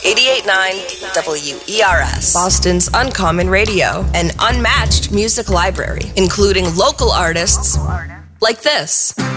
88.9 WERS, Boston's Uncommon Radio, an unmatched music library, including local artists like this.